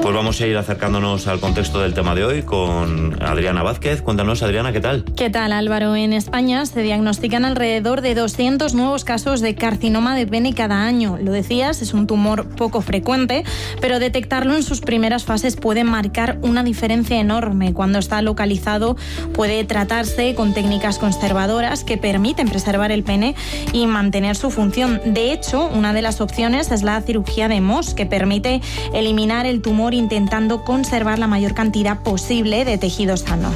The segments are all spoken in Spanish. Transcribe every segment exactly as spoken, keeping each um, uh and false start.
Pues vamos a ir acercándonos al contexto del tema de hoy con Adriana Vázquez. Cuéntanos, Adriana, ¿qué tal? ¿Qué tal, Álvaro? En España se diagnostican alrededor de doscientos nuevos casos de carcinoma de pene cada año. Lo decías, es un tumor poco frecuente, pero detectarlo en sus primeras fases puede marcar una diferencia enorme. Cuando está localizado, puede tratarse con técnicas conservadoras que permiten preservar el pene y mantener su función. De hecho, una de las opciones es la cirugía de M O S, que permite eliminar el tumor intentando conservar la mayor cantidad posible de tejido sano.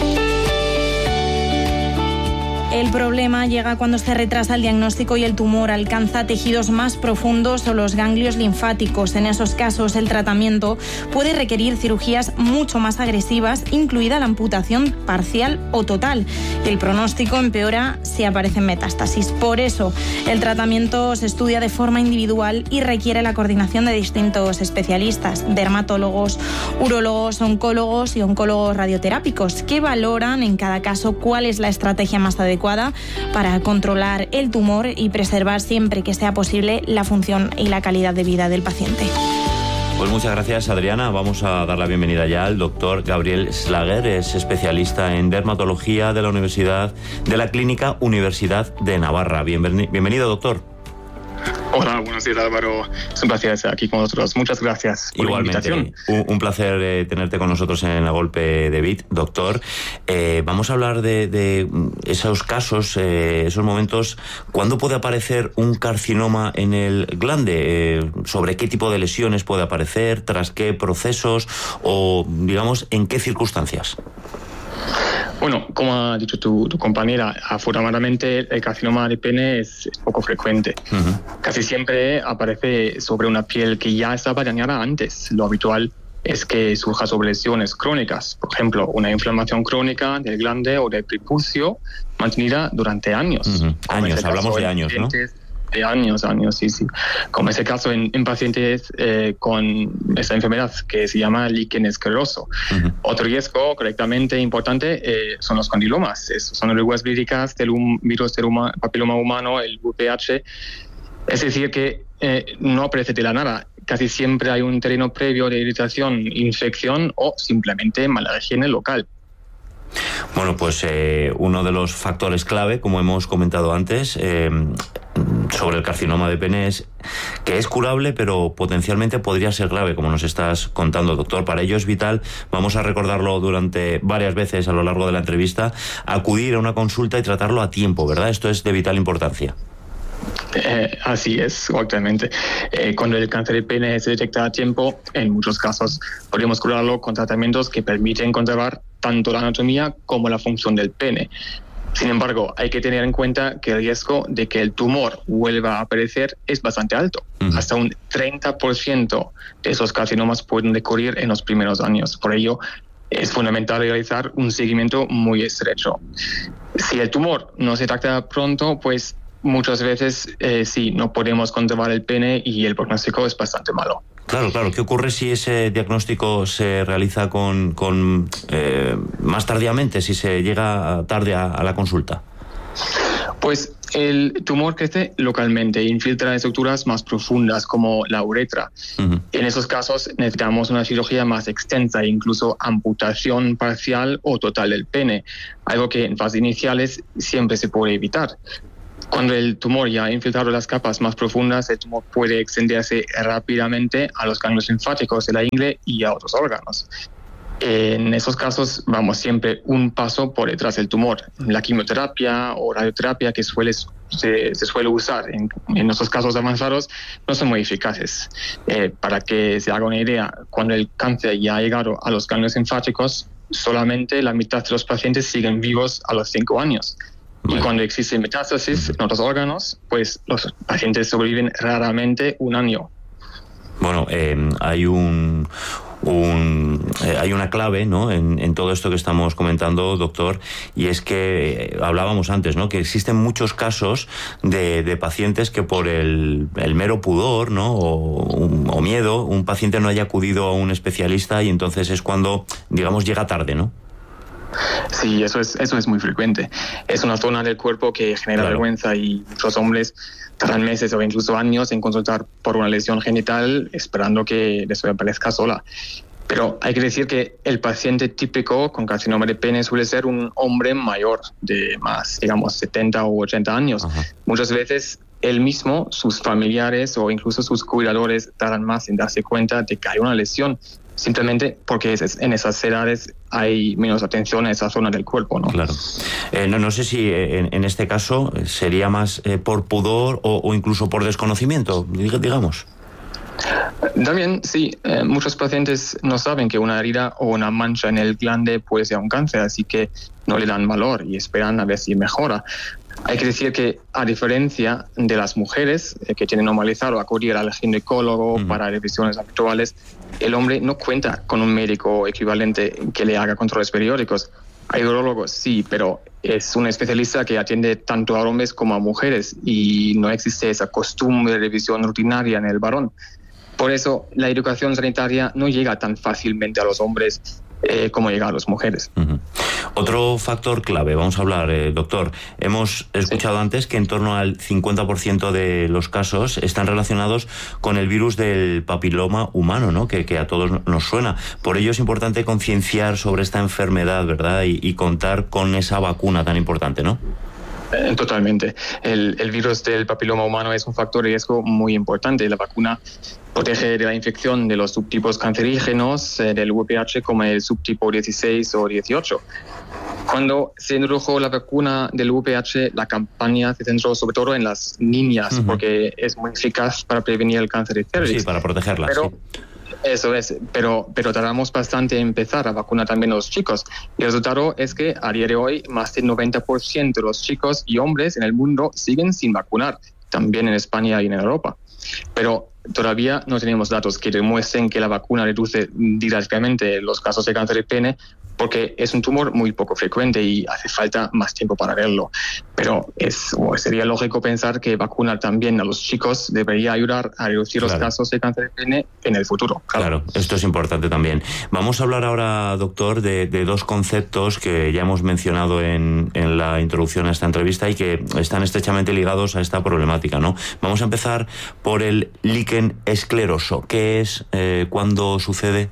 El problema llega cuando se retrasa el diagnóstico y el tumor alcanza tejidos más profundos o los ganglios linfáticos. En esos casos, el tratamiento puede requerir cirugías mucho más agresivas, incluida la amputación parcial o total. Y el pronóstico empeora si aparecen metástasis. Por eso, el tratamiento se estudia de forma individual y requiere la coordinación de distintos especialistas, dermatólogos, urólogos, oncólogos y oncólogos radioterápicos, que valoran en cada caso cuál es la estrategia más adecuada para controlar el tumor y preservar siempre que sea posible la función y la calidad de vida del paciente. Pues muchas gracias, Adriana. Vamos a dar la bienvenida ya al doctor Gabriel Schlager, es especialista en dermatología de la Universidad de la Clínica Universidad de Navarra. Bienveni- bienvenido, doctor. Hola, buenos días, Álvaro. Es un placer estar aquí con nosotros. Muchas gracias por Igualmente, la invitación. Un, un placer eh, tenerte con nosotros en A Golpe de Beat, doctor. Eh, vamos a hablar de, de esos casos, eh, esos momentos. ¿Cuándo puede aparecer un carcinoma en el glande? Eh, ¿Sobre qué tipo de lesiones puede aparecer? ¿Tras qué procesos? O, digamos, ¿en qué circunstancias? Bueno, como ha dicho tu, tu compañera, afortunadamente el carcinoma de pene es, es poco frecuente. Uh-huh. Casi siempre aparece sobre una piel que ya estaba dañada antes. Lo habitual es que surja sobre lesiones crónicas, por ejemplo, una inflamación crónica del glande o del prepucio mantenida durante años. Uh-huh. Años, hablamos de años, ¿no? De años, años, sí, sí. Como ese caso en, en pacientes eh, con esta enfermedad que se llama líquen escleroso. Uh-huh. Otro riesgo correctamente importante eh, son los condilomas. Es, son irregularidades víricas del um, virus del huma, papiloma humano, el V P H. Es decir, que eh, no aparece de la nada. Casi siempre hay un terreno previo de irritación, infección o simplemente mala higiene local. Bueno, pues eh, uno de los factores clave, como hemos comentado antes, eh, sobre el carcinoma de pene es que es curable, pero potencialmente podría ser grave, como nos estás contando, doctor. Para ello es vital, vamos a recordarlo durante varias veces a lo largo de la entrevista, acudir a una consulta y tratarlo a tiempo, ¿verdad? Esto es de vital importancia. Eh, así es, exactamente. Eh, cuando el cáncer de pene se detecta a tiempo, en muchos casos podemos curarlo con tratamientos que permiten conservar tanto la anatomía como la función del pene. Sin embargo, hay que tener en cuenta que el riesgo de que el tumor vuelva a aparecer es bastante alto. Uh-huh. Hasta un treinta por ciento de esos carcinomas pueden ocurrir en los primeros años. Por ello, es fundamental realizar un seguimiento muy estrecho. Si el tumor no se trata pronto, pues muchas veces eh, sí, no podemos conservar el pene y el pronóstico es bastante malo. Claro, claro. ¿Qué ocurre si ese diagnóstico se realiza con, con eh, más tardíamente, si se llega tarde a, a la consulta? Pues el tumor crece localmente e infiltra estructuras más profundas como la uretra. Uh-huh. En esos casos necesitamos una cirugía más extensa e incluso amputación parcial o total del pene, algo que en fases iniciales siempre se puede evitar. Cuando el tumor ya ha infiltrado las capas más profundas, el tumor puede extenderse rápidamente a los ganglios linfáticos de la ingle y a otros órganos. En esos casos vamos siempre un paso por detrás del tumor. La quimioterapia o radioterapia que suele, se, se suele usar en, en estos casos avanzados no son muy eficaces. Eh, para que se haga una idea, cuando el cáncer ya ha llegado a los ganglios linfáticos, solamente la mitad de los pacientes siguen vivos a los cinco años. Y cuando existe metástasis en otros órganos, pues los pacientes sobreviven raramente un año. Bueno, eh, hay un... Un, eh, hay una clave, ¿no?, en, en todo esto que estamos comentando, doctor, y es que eh, hablábamos antes, ¿no?, que existen muchos casos de, de pacientes que por el, el mero pudor, ¿no?, o, un, o miedo, un paciente no haya acudido a un especialista y entonces es cuando, digamos, llega tarde, ¿no? Sí, eso es, eso es muy frecuente. Es una zona del cuerpo que genera claro. vergüenza y muchos hombres tardan meses o incluso años en consultar por una lesión genital esperando que desaparezca sola. Pero hay que decir que el paciente típico con carcinoma de pene suele ser un hombre mayor de más, digamos, setenta o ochenta años. Ajá. Muchas veces él mismo, sus familiares o incluso sus cuidadores tardan más en darse cuenta de que hay una lesión, simplemente porque es, en esas edades hay menos atención a esa zona del cuerpo, ¿no? Claro. Eh, no, no sé si en, en este caso sería más eh, por pudor o, o incluso por desconocimiento, digamos. También, sí, eh, muchos pacientes no saben que una herida o una mancha en el glande puede ser un cáncer, así que no le dan valor y esperan a ver si mejora. Hay que decir que, a diferencia de las mujeres eh, que tienen normalizado acudir al ginecólogo uh-huh. para revisiones habituales, el hombre no cuenta con un médico equivalente que le haga controles periódicos. Hay urólogos, sí, pero es un especialista que atiende tanto a hombres como a mujeres y no existe esa costumbre de revisión rutinaria en el varón. Por eso, la educación sanitaria no llega tan fácilmente a los hombres eh, como llega a las mujeres. Uh-huh. Otro factor clave, vamos a hablar, eh, doctor. Hemos escuchado sí. antes que en torno al cincuenta por ciento de los casos están relacionados con el virus del papiloma humano, ¿no? Que, que a todos nos suena. Por ello es importante concienciar sobre esta enfermedad, ¿verdad? Y, y contar con esa vacuna tan importante, ¿no? Eh, totalmente. El, el virus del papiloma humano es un factor de riesgo muy importante. La vacuna protege de la infección de los subtipos cancerígenos eh, del V I H como el subtipo dieciséis o dieciocho. Cuando se introdujo la vacuna del V I H, la campaña se centró sobre todo en las niñas, uh-huh. porque es muy eficaz para prevenir el cáncer de cervix. Sí, para protegerlas. Pero, sí. Eso es, pero, pero tardamos bastante en empezar a vacunar también a los chicos. Y el resultado es que a día de hoy más del noventa por ciento de los chicos y hombres en el mundo siguen sin vacunar, también en España y en Europa. Pero todavía no tenemos datos que demuestren que la vacuna reduce directamente los casos de cáncer de pene, porque es un tumor muy poco frecuente y hace falta más tiempo para verlo. Pero es, o sería lógico pensar que vacunar también a los chicos debería ayudar a reducir claro. los casos de cáncer de pene en el futuro. Claro. claro, esto es importante también. Vamos a hablar ahora, doctor, de, de dos conceptos que ya hemos mencionado en, en la introducción a esta entrevista y que están estrechamente ligados a esta problemática, ¿no? Vamos a empezar por el líquen escleroso. ¿Qué es? Eh, ¿Cuándo sucede?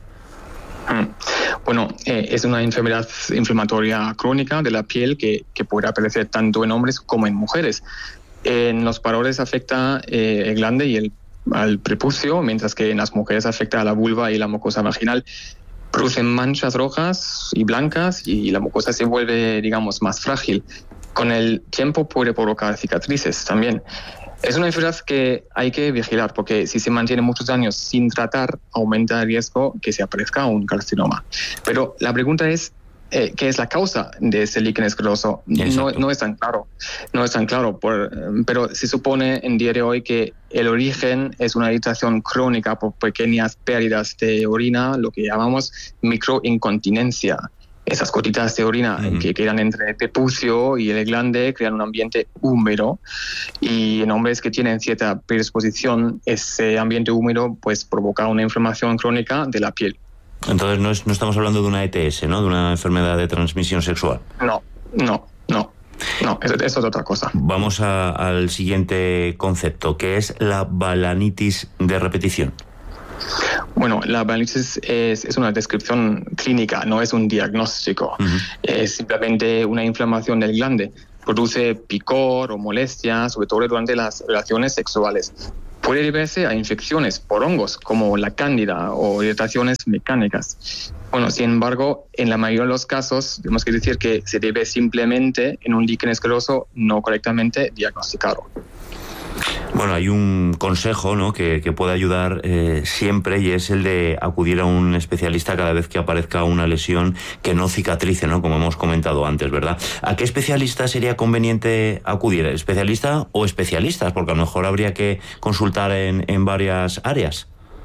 Bueno, eh, es una enfermedad inflamatoria crónica de la piel que, que puede aparecer tanto en hombres como en mujeres. En los varones afecta eh, el glande y el al prepucio, mientras que en las mujeres afecta a la vulva y la mucosa vaginal. Producen manchas rojas y blancas y la mucosa se vuelve, digamos, más frágil. Con el tiempo puede provocar cicatrices también. Es una enfermedad que hay que vigilar porque si se mantiene muchos años sin tratar, aumenta el riesgo que se aparezca un carcinoma. Pero la pregunta es, eh, ¿qué es la causa de ese líquen escleroso? No, no es tan claro, no es tan claro, por, pero se supone en día de hoy que el origen es una irritación crónica por pequeñas pérdidas de orina, lo que llamamos microincontinencia. Esas gotitas de orina uh-huh. que quedan entre el prepucio y el glande crean un ambiente húmedo y en hombres que tienen cierta predisposición ese ambiente húmedo pues provoca una inflamación crónica de la piel. Entonces no, es, no estamos hablando de una E T S, ¿no? De una enfermedad de transmisión sexual. No, no, no. No, eso, eso es otra cosa. Vamos a, al siguiente concepto, que es la balanitis de repetición. Bueno, la balanitis es, es una descripción clínica, no es un diagnóstico. Uh-huh. Es simplemente una inflamación del glande. Produce picor o molestia, sobre todo durante las relaciones sexuales. Puede deberse a infecciones por hongos, como la cándida o irritaciones mecánicas. Bueno, sin embargo, en la mayoría de los casos, tenemos que decir que se debe simplemente en un líquen escleroso no correctamente diagnosticado. Bueno, hay un consejo, ¿no?, que, que puede ayudar eh, siempre, y es el de acudir a un especialista cada vez que aparezca una lesión que no cicatrice, ¿no?, como hemos comentado antes, ¿verdad? ¿A qué especialista sería conveniente acudir? ¿Especialista o especialistas? Porque a lo mejor habría que consultar en, en varias áreas.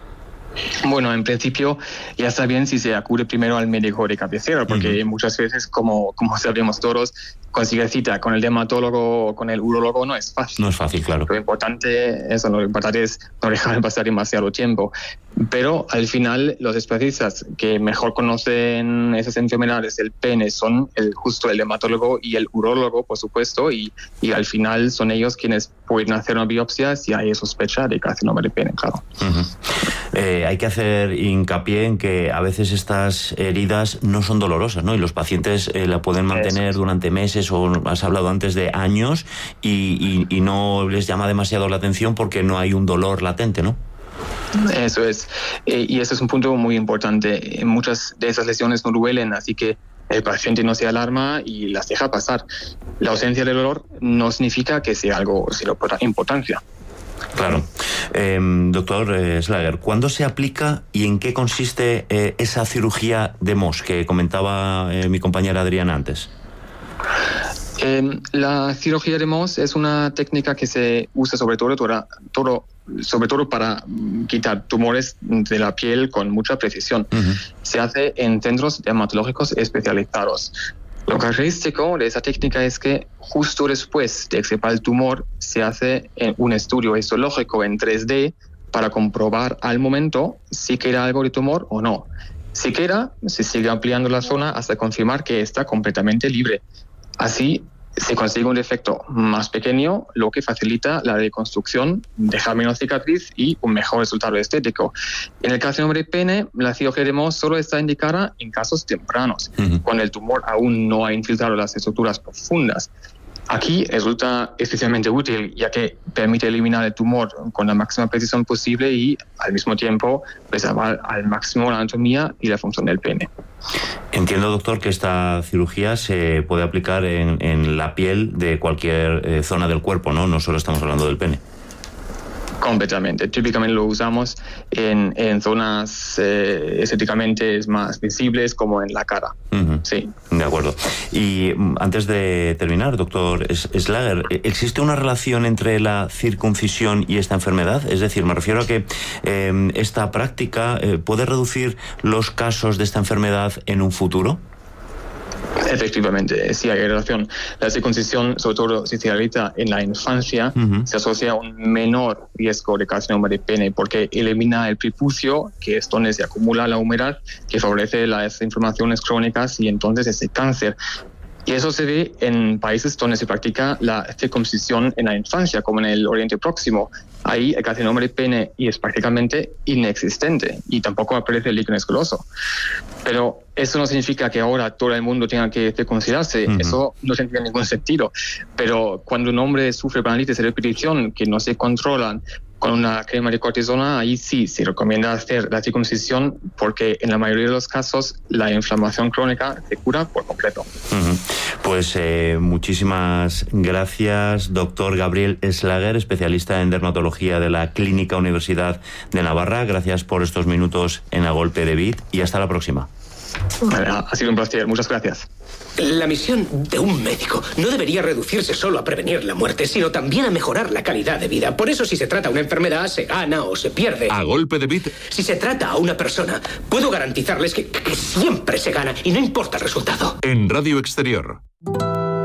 Bueno, en principio ya está bien si se acude primero al médico de cabecera, porque uh-huh. muchas veces, como, como sabemos todos, conseguir cita con el dermatólogo o con el urólogo no es fácil. No es fácil, claro. Lo importante, eso, lo importante es no dejar pasar demasiado tiempo. Pero al final los especialistas que mejor conocen esas enfermedades del pene son el, justo el dermatólogo y el urólogo, por supuesto, y, y al final son ellos quienes pueden hacer una biopsia si hay sospecha de carcinoma de pene, claro. Uh-huh. Eh, hay que hacer hincapié en que a veces estas heridas no son dolorosas, ¿no? Y los pacientes eh, la pueden mantener Eso. durante meses o has hablado antes de años y, y, y no les llama demasiado la atención porque no hay un dolor latente, ¿no? Eso es, eh, y ese es un punto muy importante. Muchas de esas lesiones no duelen, así que el paciente no se alarma y las deja pasar. La ausencia de dolor no significa que sea algo sin importancia. Claro. Eh, doctor eh, Schlager, ¿cuándo se aplica y en qué consiste eh, esa cirugía de M O S que comentaba eh, mi compañera Adriana antes? Eh, la cirugía de M O S es una técnica que se usa sobre todo, todo, todo, sobre todo para quitar tumores de la piel con mucha precisión. Uh-huh. Se hace en centros dermatológicos especializados. Lo característico de esa técnica es que justo después de extirpar el tumor se hace un estudio histológico en tres D para comprobar al momento si queda algo de tumor o no. Si queda, se sigue ampliando la zona hasta confirmar que está completamente libre. Así se consigue un defecto más pequeño, lo que facilita la reconstrucción, dejar menos cicatriz y un mejor resultado estético. En el carcinoma de pene, la cirugía de M O S solo está indicada en casos tempranos, uh-huh. cuando el tumor aún no ha infiltrado las estructuras profundas. Aquí resulta especialmente útil, ya que permite eliminar el tumor con la máxima precisión posible y, al mismo tiempo, preservar al máximo la anatomía y la función del pene. Entiendo, doctor, que esta cirugía se puede aplicar en, en la piel de cualquier eh, zona del cuerpo, ¿no? No solo estamos hablando del pene. Completamente. Típicamente lo usamos en, en zonas eh, estéticamente más visibles, como en la cara. Uh-huh. Sí. De acuerdo. Y antes de terminar, doctor Schlager, ¿existe una relación entre la circuncisión y esta enfermedad? Es decir, me refiero a que eh, esta práctica eh, puede reducir los casos de esta enfermedad en un futuro. Efectivamente, sí hay relación. La circuncisión, sobre todo si se realiza en la infancia, uh-huh. se asocia a un menor riesgo de carcinoma de pene porque elimina el prepucio, que es donde se acumula la humedad, que favorece las inflamaciones crónicas y entonces ese cáncer. Y eso se ve en países donde se practica la circuncisión en la infancia, como en el Oriente Próximo. Ahí el carcinoma de pene y es prácticamente inexistente y tampoco aparece el líquido escleroso. Pero eso no significa que ahora todo el mundo tenga que circuncidarse. Uh-huh. Eso no tiene ningún sentido. Pero cuando un hombre sufre parálisis de repetición que no se controlan con una crema de cortisona, ahí sí se recomienda hacer la circuncisión porque en la mayoría de los casos la inflamación crónica se cura por completo. Uh-huh. Pues eh, muchísimas gracias, doctor Gabriel Schlager, especialista en dermatología de la Clínica Universidad de Navarra. Gracias por estos minutos en A Golpe de Bit y hasta la próxima. Ha sido un placer, muchas gracias. La misión de un médico no debería reducirse solo a prevenir la muerte, sino también a mejorar la calidad de vida. Por eso, si se trata una enfermedad, se gana o se pierde. A Golpe de Bit. Si se trata a una persona, puedo garantizarles que, que siempre se gana y no importa el resultado. En Radio Exterior.